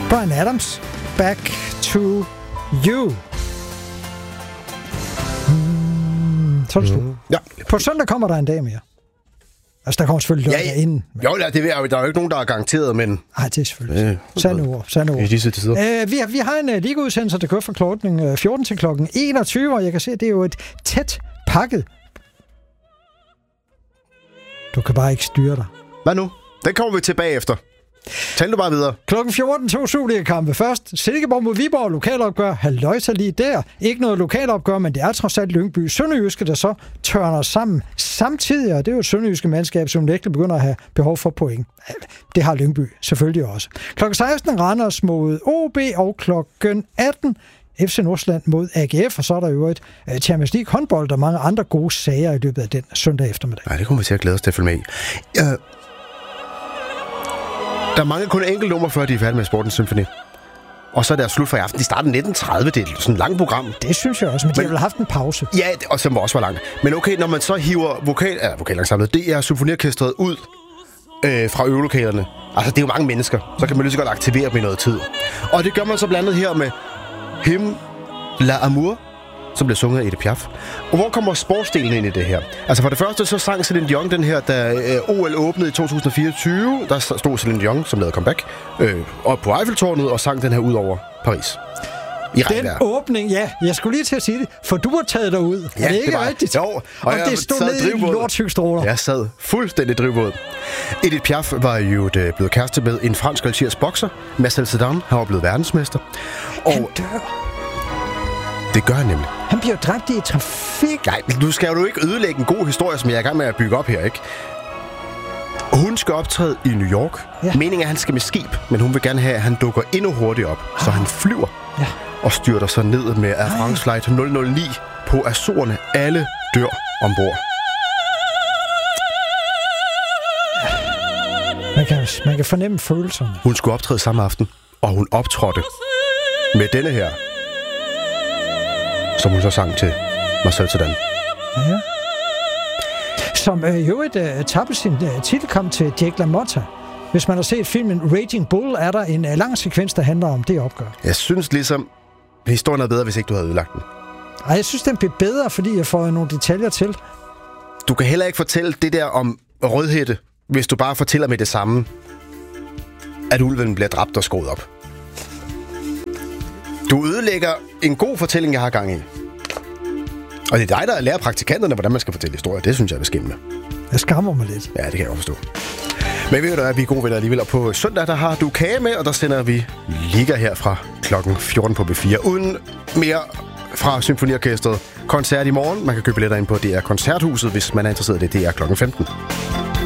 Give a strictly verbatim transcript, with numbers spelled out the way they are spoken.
Bryan Adams, Back to You. Mm, så er det slut. Mm. Ja. På søndag kommer der en dag mere. Altså, der kommer selvfølgelig lørdag ja, ja. inden. Jo, ja, det er, der er jo ikke nogen, der er garanteret, men... Nej, det er selvfølgelig. Øh, sande ord, sande ord. I disse tider. Øh, vi, har, vi har en uh, ligaudsendelse, der kører fra klokken fjorten til klokken enogtyve, og jeg kan se, at det er jo et tæt pakket. Du kan bare ikke styre dig. Hvad nu? Den kommer vi tilbage efter. Tal du bare videre. klokken fjorten, to Superliga-kampe først. Silkeborg mod Viborg, lokalopgør. Halløjsa lige der. Ikke noget lokalopgør, men det er trods alt Lyngby Sønderjyske, der så tørner sammen samtidig. Og det er jo et sønderjyske mandskab, som virkelig begynder at have behov for point. Det har Lyngby selvfølgelig også. klokken seksten Randers mod O B, og klokken atten F C Nordsjælland mod A G F, og så er der jo et uh, Champions League håndbold og mange andre gode sager i løbet af den søndag eftermiddag. Nej, det kommer vi til at glæde os til at følge med i. Uh, der er mange kun enkelt nummer, før de er færdige med Sportens Symfoni. Og så er der slut for i aften. De starter nitten tredive, det er sådan et langt program. Det synes jeg også, men de men, har vel haft en pause. Ja, og som også var lang. Men okay, når man så hiver vokal, eller vokalensemblet, det er symfoniorkestret ud øh, fra øvelokalerne. Altså, det er jo mange mennesker. Så kan man lige så godt aktivere dem i noget tid. Og det gør man så blandt andet her med Him La Amour, som blev sunget af Edith Piaf. Og hvor kommer sportsdelen ind i det her? Altså for det første, så sang Celine Dion den her, da øh, O L åbnede i to tusind fireogtyve. Der stod Celine Dion, som lavede comeback, øh, op på Eiffeltårnet og sang den her ud over Paris. I den regnvejr. Åbning, ja. Jeg skulle lige til at sige det, for du har taget dig ud. Ja, er det ikke det var, rigtigt? Jo. Og, og det stod ned i lortsygsstråler. Jeg sad fuldstændig drivvåd. Edith Piaf var jo blevet kæreste med en fransk algerisk bokser, Marcel Cerdan. Han var blevet verdensmester. Og han dør. Det gør han nemlig. Han bliver dræbt i trafik. Nej, du skal jo ikke ødelægge en god historie, som jeg er i gang med at bygge op her, ikke? Hun skal optræde i New York. Ja. Meningen er, at han skal med skib, men hun vil gerne have, at han dukker endnu hurtigere op, ah. så han flyver ja. og styrter så ned med Air France Flight nul nul ni på Azorerne. Alle dør ombord. Man kan, man kan fornemme følelserne. Hun skulle optræde samme aften, og hun optrådte med denne her, som hun så sang til Marcel Cerdan. Ja. Som øh, jo et øh, tabte sin øh, titelkamp til Jake LaMotta. Hvis man har set filmen Raging Bull, er der en øh, lang sekvens, der handler om det opgør. Jeg synes ligesom, historien er bedre, hvis ikke du havde ødelagt den. Ej, jeg synes, den bliver bedre, fordi jeg får nogle detaljer til. Du kan heller ikke fortælle det der om Rødhætte, hvis du bare fortæller med det samme, at ulven bliver dræbt og skåret op. Du ødelægger en god fortælling, jeg har gang i. Og det er dig, der lærer praktikanterne, hvordan man skal fortælle historier. Det synes jeg er beskæmmende. Jeg skammer mig lidt. Ja, det kan jeg også forstå. Men ved du, at vi er gode venner alligevel. Og på søndag, der har du kage med, og der sender vi Liga her fra klokken fjorten på B fire. Uden mere fra Symfoniorkestret. Koncert i morgen. Man kan købe billetter ind på D R Koncerthuset, hvis man er interesseret i det. Det er klokken femten.